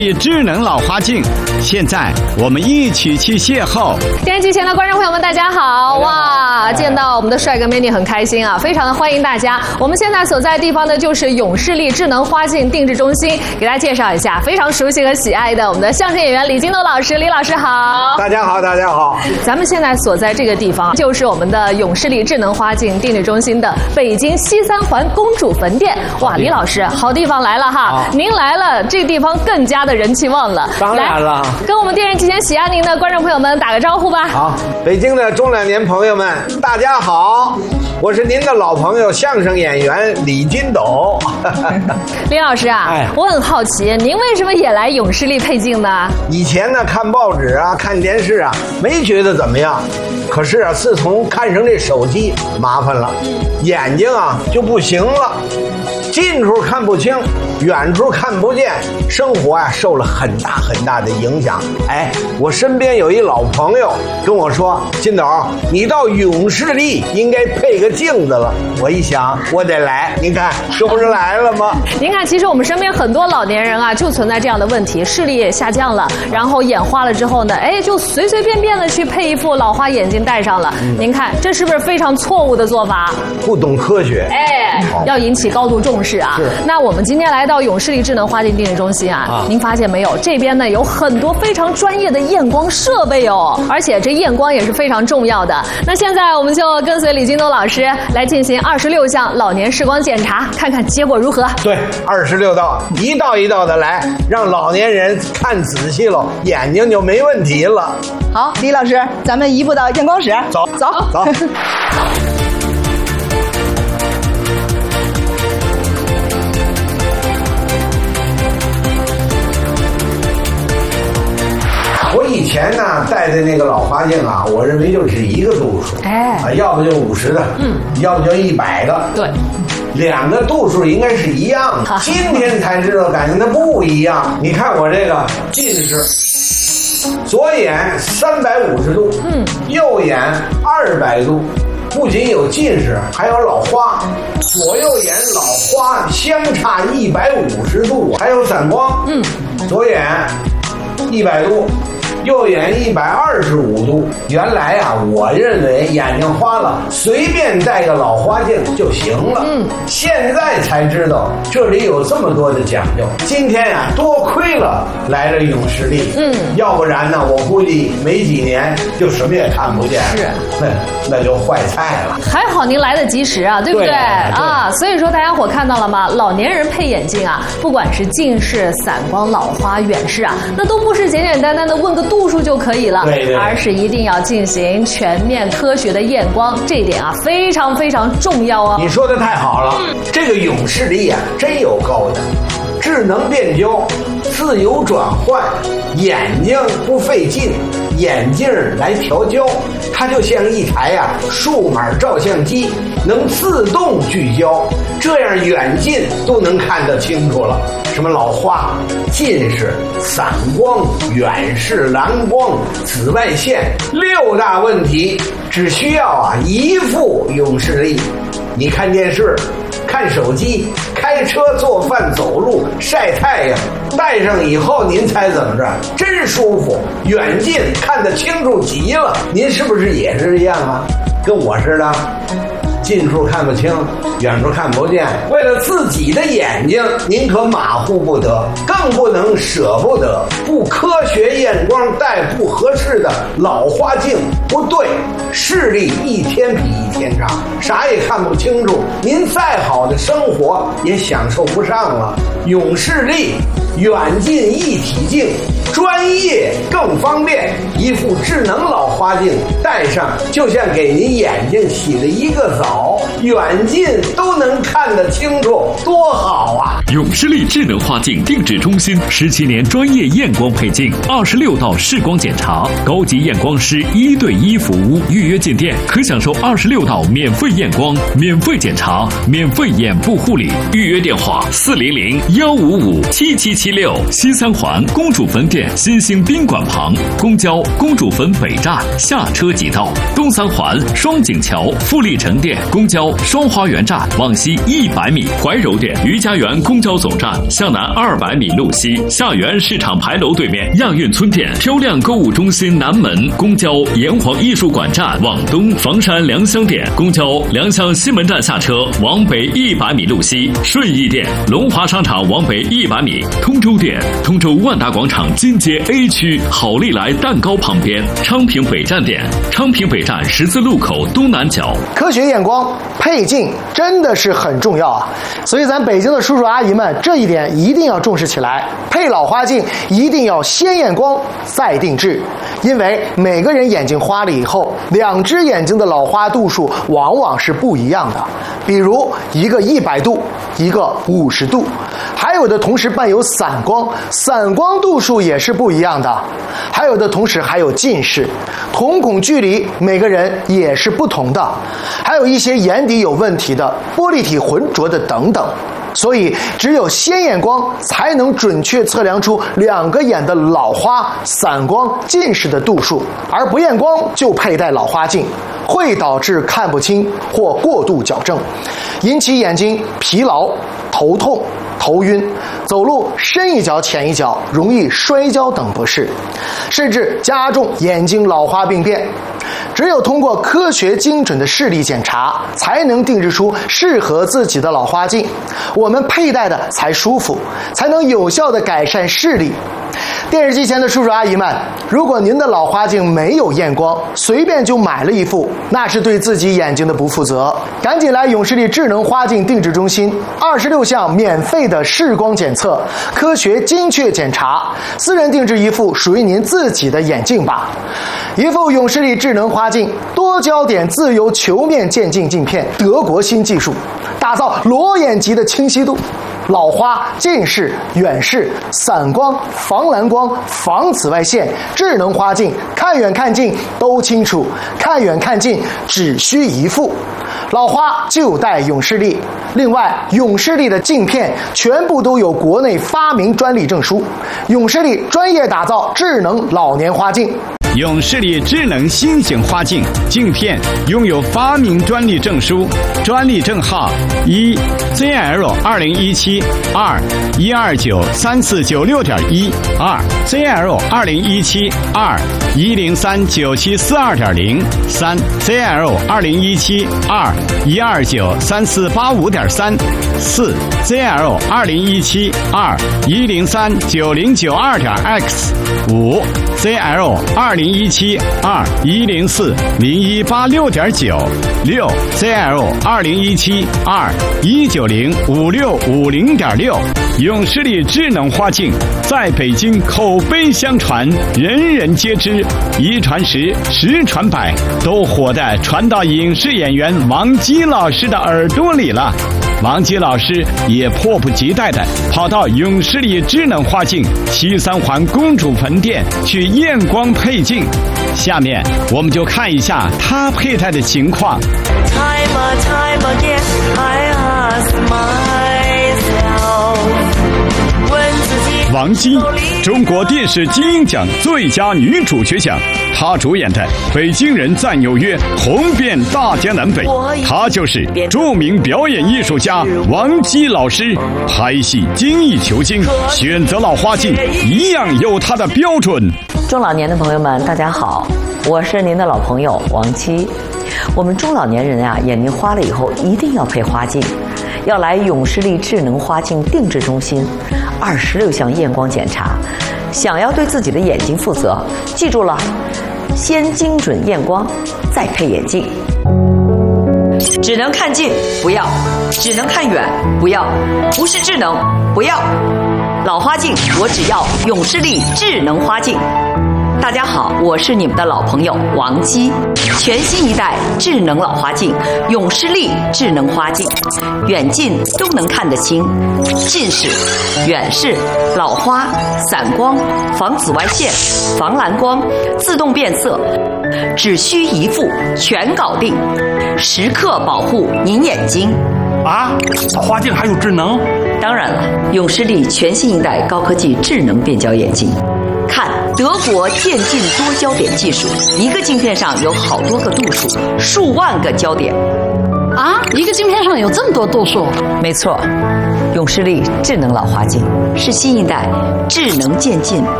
智能老花镜，现在我们一起去邂逅。 电视机前的观众朋友们，大家好！哇，见到我们的帅哥美女很开心啊，非常的欢迎大家。我们现在所在的地方呢，就是永视力智能花镜定制中心，给大家介绍一下非常熟悉和喜爱的我们的相声演员李金斗老师。李老师好！ 大家好，大家好。 咱们现在所在这个地方，就是我们的永视力智能花镜定制中心的北京西三环公主坟店。哇，李老师，好地方来了哈！您来了，这个地方更加的人气旺了。 当然了， 跟我们电视机前喜爱您的观众朋友们打个招呼吧。 好，北京的中老年朋友们，大家好，我是您的老朋友相声演员李金斗。 李老师啊，我很好奇，您为什么也来永视力配镜呢？ 以前呢，看报纸啊，看电视啊，没觉得怎么样。可是啊，自从看上这手机，麻烦了，眼睛啊就不行了，近处看不清，远处看不见，生活啊受了很大的影响。我身边有一老朋友跟我说，金斗，你到永视力应该配个镜子了。我一想，我得来，您看这不是来了吗？ 您看，其实我们身边很多老年人啊，就存在这样的问题，视力也下降了，然后眼花了之后呢，就随便的去配一副老花眼镜戴上了。您看，这是不是非常错误的做法？ 不懂科学。 要引起高度重视啊。那我们今天来到永视力智能花镜定制中心啊，您发现没有？这边呢有很多非常专业的验光设备哦，而且这验光也是非常重要的。那现在我们就跟随李金斗老师来进行26项老年视光检查，看看结果如何。 对，26道，一道一道的来，让老年人看仔细了，眼睛就没问题了。 好，李老师，咱们移步到验光室。 走。我以前呢戴的那个老花镜啊，我认为就是一个度数，要不就50的，要不就100的， 对， 两个度数应该是一样的。今天才知道，感觉它不一样。你看我这个近视，左眼350度，右眼200度，不仅有近视，还有老花，左右眼老花相差150度，还有散光，左眼100度。右眼125度。原来啊，我认为眼睛花了，随便戴个老花镜就行了。现在才知道这里有这么多的讲究。今天啊，多亏了来了永视力。要不然呢，我估计没几年就什么也看不见。是，那就坏菜了。 还好您来得及时啊，对不对？啊，所以说大家伙看到了吗？老年人配眼镜啊，不管是近视、散光、老花、远视啊，那都不是简简单单的问个度数就可以了，而是一定要进行全面科学的验光，这一点啊非常重要哦。 你说的太好了，这个永视力啊真有高的，智能变焦，自由转换，眼睛不费劲，眼镜来调焦，它就像一台数码照相机，能自动聚焦，这样远近都能看得清楚了。什么老花、近视、散光、远视、蓝光、紫外线6大问题，只需要一副永视力。你看电视、看手机、开车、做饭、走路、晒太阳，戴上以后您猜怎么着？真舒服，远近看得清楚极了。您是不是也是这样啊？跟我似的，近处看不清，远处看不见，为了自己的眼睛，您可马虎不得，更不能舍不得。不科学验光戴不合适的老花镜不对，视力一天比一天差，啥也看不清楚，您再好的生活也享受不上了。永视力远近一体镜，专业更方便，一副智能老花镜戴上，就像给您眼睛洗了一个澡，远近都能看得清楚，多好啊！ 永视力智能花镜定制中心17年专业验光配镜，26道视光检查，高级验光师1对1服务，预约进店可享受26道免费验光、免费检查、免费眼部护理。预约电话400-155-7776，西三环公主坟店店新兴宾馆旁，公交公主坟北站下车即到。东三环双井桥富力城店公交双花园站往西100米，怀柔店余家园公交总站向南200米路西，下园市场牌楼对面亚运村店漂亮购物中心南门，公交炎黄艺术馆站往东，房山良乡店公交良乡西门站下车往北100米路西，顺义店龙华商场往北100米，通州店通州万达广场金街 A 区好利来蛋糕旁边，昌平北站店昌平北站十字路口东南角。 科学验光配镜真的是很重要啊，所以咱北京的叔叔阿姨们这一点一定要重视起来。配老花镜一定要先验光再定制，因为每个人眼睛花了以后，2只眼睛的老花度数往往是不一样的，比如一个100度，一个50度，还有的同时伴有散光，散光度数也是不一样的，还有的同时还有近视，瞳孔距离每个人也是不同的，还有一些眼底有问题的，玻璃体浑浊的等等。所以只有先验光才能准确测量出2个眼的老花、散光、近视的度数，而不验光就佩戴老花镜会导致看不清或过度矫正，引起眼睛疲劳、头痛、头晕，走路深一脚浅一脚，容易摔跤等不适，甚至加重眼睛老花病变。只有通过科学精准的视力检查，才能定制出适合自己的老花镜，我们佩戴的才舒服，才能有效地改善视力。电视机前的叔叔阿姨们，如果您的老花镜没有验光，随便就买了一副，那是对自己眼睛的不负责。赶紧来永视力智能花镜定制中心，26项免费的视光检测，科学精确检查，私人定制一副属于您自己的眼镜吧。一副永视力智能花镜，多焦点自由球面渐进镜片，德国新技术，打造裸眼级的清晰度。老花、近视、远视、散光、防蓝光、防紫外线，智能花镜，看远看近都清楚，看远看近只需一副。老花就戴永视力。另外，永视力的镜片全部都有国内发明专利证书，永视力专业打造智能老年花镜。 永视力智能新型花镜镜片拥有发明专利证书，专利证号1 ZL2017 2 1293496.1 2 ZL2017 2 1039742.0 3 ZL2017 2 1293485.3 4 ZL2017 2 1039092.x 5 ZL2017 2 1040186.9 6 ZL2017 2 1905650.6。永视力智能花镜在北京口碑相传，人人皆知，一传十，十传百，都火的传到影视演员王姬老师的耳朵里了。王姬老师也迫不及待地跑到永视力智能花镜西三环公主坟店去验光配镜。下面我们就看一下他佩戴的情况。王姬，中国电视金鹰奖最佳女主角奖，她主演的《北京人在纽约》红遍大江南北。她就是著名表演艺术家王姬老师。拍戏精益求精，选择老花镜一样有她的标准。 中老年的朋友们，大家好，我是您的老朋友王姬。我们中老年人啊，眼睛花了以后一定要配花镜，要来永视力智能花镜定制中心，26项验光检查。想要对自己的眼睛负责，记住了，先精准验光，再配眼镜。只能看近不要，只能看远不要，不是智能不要。老花镜我只要永视力智能花镜。大家好，我是你们的老朋友王姬。全新一代智能老花镜永视力智能花镜，远近都能看得清，近视、远视、老花、散光、防紫外线、防蓝光、自动变色，只需一副全搞定，时刻保护您眼睛。 啊，老花镜还有智能？ 当然了，永视力全新一代高科技智能变焦眼镜，看德国渐进多焦点技术，一个镜片上有好多个度数，数万个焦点。 啊，一个镜片上有这么多度数？ 没错，永视力智能老花镜是新一代智能渐进